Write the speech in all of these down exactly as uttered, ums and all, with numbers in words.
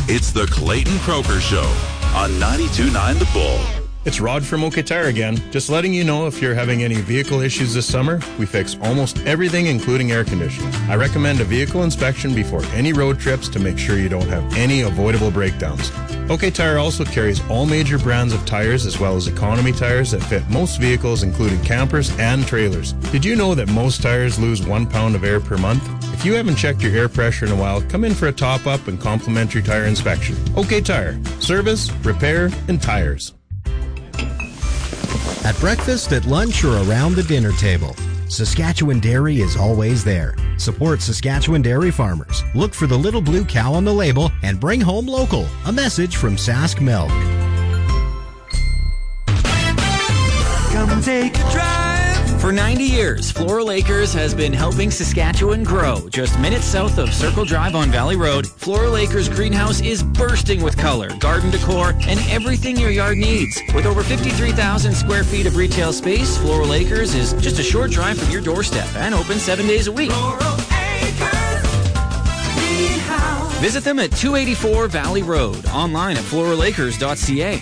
It's the Clayton Croker Show on ninety-two point nine The Bull. It's Rod from OK Tire again. Just letting you know if you're having any vehicle issues this summer, we fix almost everything, including air conditioning. I recommend a vehicle inspection before any road trips to make sure you don't have any avoidable breakdowns. OK Tire also carries all major brands of tires as well as economy tires that fit most vehicles, including campers and trailers. Did you know that most tires lose one pound of air per month? If you haven't checked your air pressure in a while, come in for a top-up and complimentary tire inspection. OK Tire. Service, repair, and tires. At breakfast, at lunch, or around the dinner table, Saskatchewan Dairy is always there. Support Saskatchewan dairy farmers. Look for the little blue cow on the label and bring home local. A message from Sask Milk. Come take a drive. For ninety years, Floral Acres has been helping Saskatchewan grow. Just minutes south of Circle Drive on Valley Road, Floral Acres greenhouse is bursting with color, garden decor, and everything your yard needs. With over fifty-three thousand square feet of retail space, Floral Acres is just a short drive from your doorstep and open seven days a week. Floral Acres Greenhouse. Visit them at two eighty-four Valley Road, online at floral acres dot c a.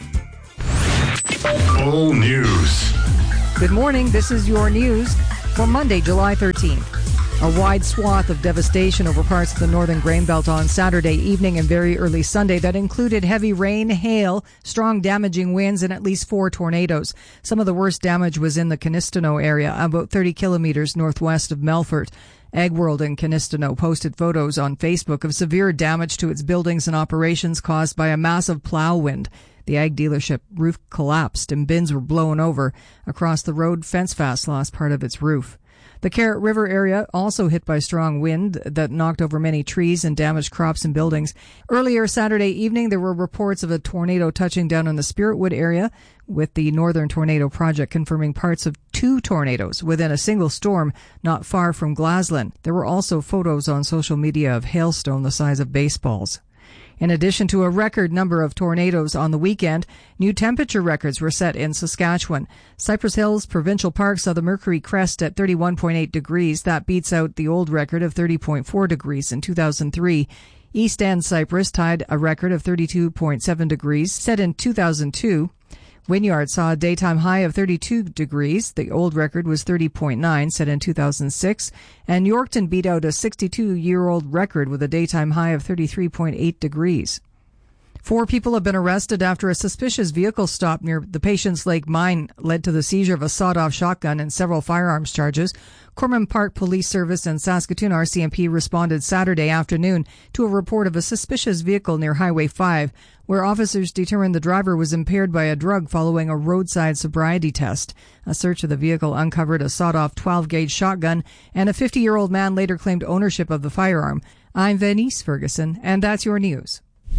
Bull News. Good morning. This is your news for Monday, July thirteenth. A wide swath of devastation over parts of the northern grain belt on Saturday evening and very early Sunday that included heavy rain, hail, strong damaging winds, and at least four tornadoes. Some of the worst damage was in the Canistano area, about thirty kilometers northwest of Melfort. AgWorld in Canistano posted photos on Facebook of severe damage to its buildings and operations caused by a massive plow wind. The ag dealership roof collapsed and bins were blown over. Across the road, FenceFast lost part of its roof. The Carrot River area also hit by strong wind that knocked over many trees and damaged crops and buildings. Earlier Saturday evening, there were reports of a tornado touching down in the Spiritwood area, with the Northern Tornado Project confirming parts of two tornadoes within a single storm not far from Glaslyn. There were also photos on social media of hailstone the size of baseballs. In addition to a record number of tornadoes on the weekend, new temperature records were set in Saskatchewan. Cypress Hills Provincial Park saw the mercury crest at thirty-one point eight degrees. That beats out the old record of thirty point four degrees in two thousand three. East End Cypress tied a record of thirty-two point seven degrees set in two thousand two. Wynyard saw a daytime high of thirty-two degrees. The old record was thirty point nine, set in two thousand six. And Yorkton beat out a sixty-two-year-old record with a daytime high of thirty-three point eight degrees. Four people have been arrested after a suspicious vehicle stop near the Patience Lake mine led to the seizure of a sawed-off shotgun and several firearms charges. Corman Park Police Service and Saskatoon R C M P responded Saturday afternoon to a report of a suspicious vehicle near Highway five, where officers determined the driver was impaired by a drug following a roadside sobriety test. A search of the vehicle uncovered a sawed-off twelve-gauge shotgun, and a fifty-year-old man later claimed ownership of the firearm. I'm Venice Ferguson, and that's your news.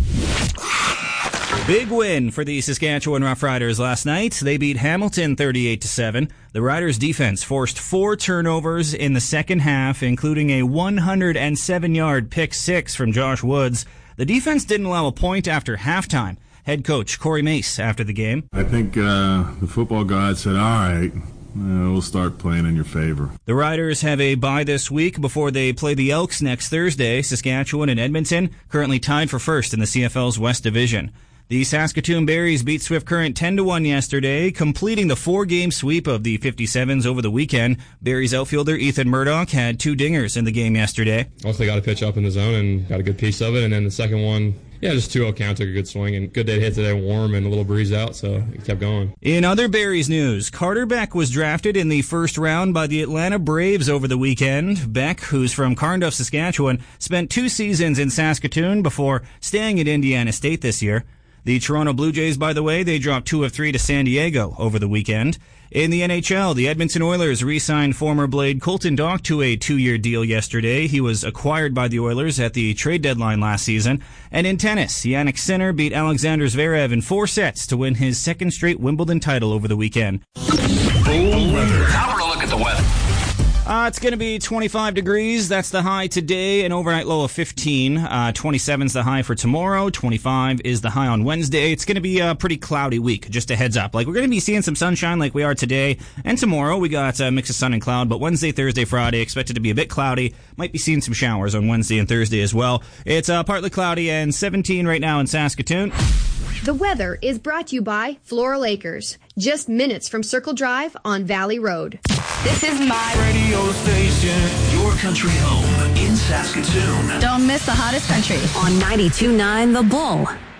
Big win for the Saskatchewan Roughriders last night. They beat Hamilton thirty-eight to seven. The Riders' defense forced four turnovers in the second half, including a one hundred seven yard pick six from Josh Woods. The defense didn't allow a point after halftime. Head coach Corey Mace after the game. I think uh, the football gods said, all right, Uh, we'll start playing in your favor. The Riders have a bye this week before they play the Elks next Thursday. Saskatchewan and Edmonton currently tied for first in the C F L's West Division. The Saskatoon Berries beat Swift Current ten to one yesterday, completing the four-game sweep of the fifty-sevens over the weekend. Berries outfielder Ethan Murdoch had two dingers in the game yesterday. Also got a pitch up in the zone and got a good piece of it, and then the second one, yeah, just two oh count, took a good swing, and good day to hit today, warm and a little breeze out, so it kept going. In other Berries news, Carter Beck was drafted in the first round by the Atlanta Braves over the weekend. Beck, who's from Carnduff, Saskatchewan, spent two seasons in Saskatoon before staying at Indiana State this year. The Toronto Blue Jays, by the way, they dropped two of three to San Diego over the weekend. In the N H L, the Edmonton Oilers re-signed former Blade Colton Dach to a two-year deal yesterday. He was acquired by the Oilers at the trade deadline last season. And in tennis, Jannik Sinner beat Alexander Zverev in four sets to win his second straight Wimbledon title over the weekend. Bull weather. Now we're going to look at the weather. Uh, it's going to be twenty-five degrees. That's the high today. An overnight low of fifteen. Uh, twenty-seven is the high for tomorrow. twenty-five is the high on Wednesday. It's going to be a pretty cloudy week. Just a heads up. Like, we're going to be seeing some sunshine like we are today. And tomorrow we got a mix of sun and cloud. But Wednesday, Thursday, Friday expected to be a bit cloudy. Might be seeing some showers on Wednesday and Thursday as well. It's uh, partly cloudy and seventeen right now in Saskatoon. The weather is brought to you by Floral Acres, just minutes from Circle Drive on Valley Road. This is my radio station, Your country home in Saskatoon. Don't miss the hottest country on ninety-two point nine The Bull.